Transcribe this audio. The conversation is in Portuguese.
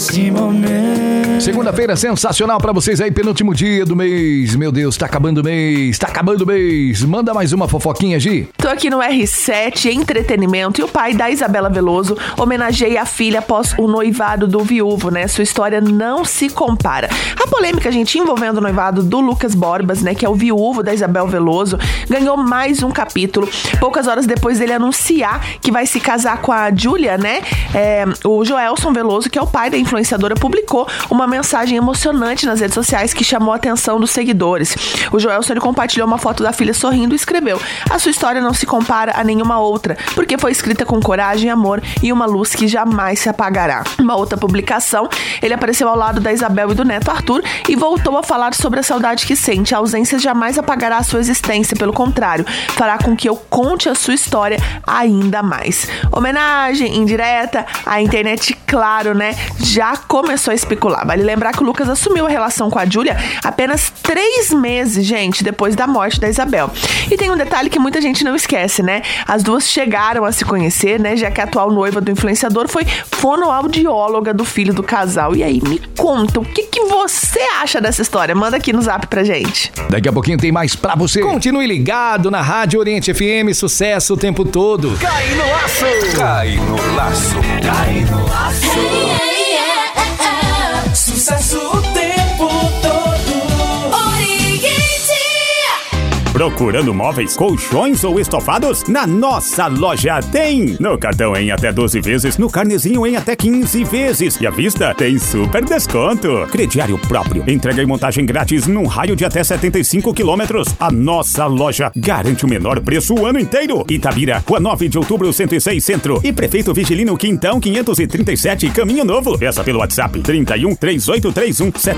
nesse momento. Segunda-feira sensacional pra vocês aí, penúltimo dia do mês. Meu Deus, tá acabando o mês, tá acabando o mês. Manda mais uma fofoquinha, Gi. Tô aqui no R7 Entretenimento e o pai da Isabela Veloso homenageia a filha após o noivado do viúvo, né? Sua história não se compara. A polêmica, gente, envolvendo o noivado do Lucas Borbas, né? Que é o viúvo da Isabel Veloso, ganhou mais um capítulo. Poucas horas depois dele anunciar que vai se casar com a Júlia, né? O Joelson Veloso, que é o pai da influenciadora, publicou uma mensagem emocionante nas redes sociais que chamou a atenção dos seguidores. O Joelson, ele compartilhou uma foto da filha sorrindo e escreveu: a sua história não se compara a nenhuma outra, porque foi escrita com coragem, amor e uma luz que jamais se apagará. Uma outra publicação, ele apareceu ao lado da Isabel e do neto Arthur e voltou a falar sobre a saudade que sente. A ausência jamais apagará a sua existência, pelo contrário, fará com que eu conte a sua história ainda mais. Homenagem indireta, a internet, claro, né, já começou a especular. Vale lembrar que o Lucas assumiu a relação com a Júlia apenas 3 meses, gente, depois da morte da Isabel. E tem um detalhe que muita gente não esquece, né? As duas chegaram a se conhecer, né? Já que a atual noiva do influenciador foi fonoaudióloga do filho do casal. E aí, me conta, o que você acha dessa história? Manda aqui no zap pra gente. Daqui a pouquinho tem mais pra você. Continue ligado na Rádio Oriente FM, sucesso o tempo todo. Cai no laço! Cai no laço. Cai no laço. Sucesso o tempo todo. Procurando móveis, colchões ou estofados? Na nossa loja tem! No cartão em até 12 vezes, no carnezinho em até 15 vezes. E à vista tem super desconto. Crediário próprio. Entrega e montagem grátis num raio de até 75 quilômetros. A nossa loja garante o menor preço o ano inteiro. Itabira, Rua 9 de Outubro, 106 Centro. E Prefeito Vigilino Quintão 537, Caminho Novo. Peça pelo WhatsApp 31 3831